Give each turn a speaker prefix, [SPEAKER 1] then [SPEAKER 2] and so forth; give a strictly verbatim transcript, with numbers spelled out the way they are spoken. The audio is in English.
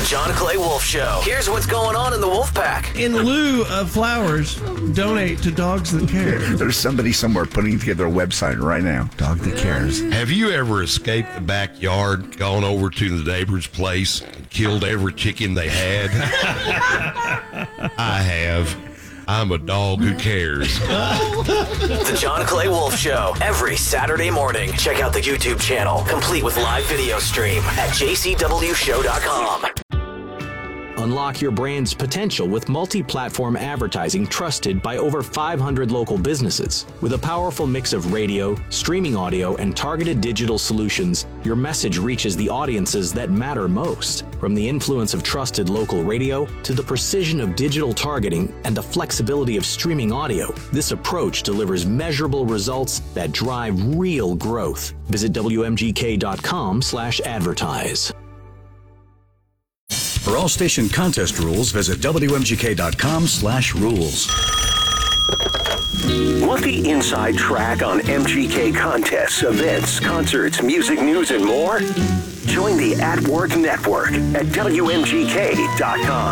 [SPEAKER 1] The John Clay Wolf Show. Here's what's going on in the Wolf Pack.
[SPEAKER 2] In lieu of flowers, donate to Dogs That Care.
[SPEAKER 3] There's somebody somewhere putting together a website right now. Dog That Cares.
[SPEAKER 4] Have you ever escaped the backyard, gone over to the neighbor's place, and killed every chicken they had? I have. I'm a dog who cares.
[SPEAKER 1] The John Clay Wolf Show. Every Saturday morning. Check out the YouTube channel, complete with live video stream at j c w show dot com.
[SPEAKER 5] Unlock your brand's potential with multi-platform advertising trusted by over five hundred local businesses. With a powerful mix of radio, streaming audio, and targeted digital solutions, your message reaches the audiences that matter most. From the influence of trusted local radio to the precision of digital targeting and the flexibility of streaming audio, this approach delivers measurable results that drive real growth. Visit w m g k dot com slash advertise.
[SPEAKER 6] For all station contest rules, visit w m g k dot com slash rules.
[SPEAKER 7] Want the inside track on M G K contests, events, concerts, music news, and more? Join the At Work Network at w m g k dot com.